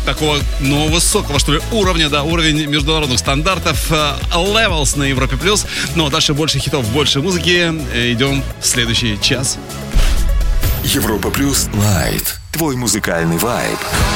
такого, ну, высокого, что ли, уровня, да, уровень международных стандартов. Levels на Европе+. Ну, а дальше больше хитов, больше музыки. Идем в следующий час. Европа Плюс Лайт. Твой музыкальный вайб.